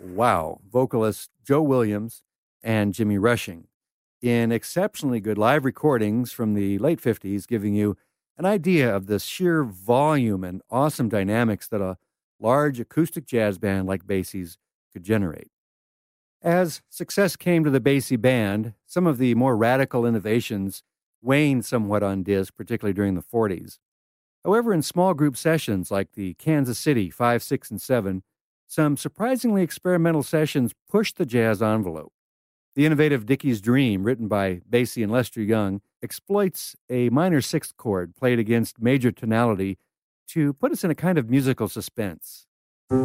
Wow, vocalists Joe Williams and Jimmy Rushing in exceptionally good live recordings from the late 50s, giving you an idea of the sheer volume and awesome dynamics that a large acoustic jazz band like Basie's could generate. As success came to the Basie band, some of the more radical innovations waned somewhat on disc, particularly during the 40s. However, in small group sessions like the Kansas City 5, 6, and 7, some surprisingly experimental sessions pushed the jazz envelope. The innovative Dickey's Dream, written by Basie and Lester Young, exploits a minor sixth chord played against major tonality to put us in a kind of musical suspense.